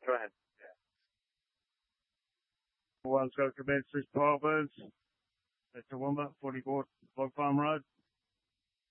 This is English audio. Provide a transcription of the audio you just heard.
Go ahead. One's got commence this province. That's a woman, 44 Log Farm Road.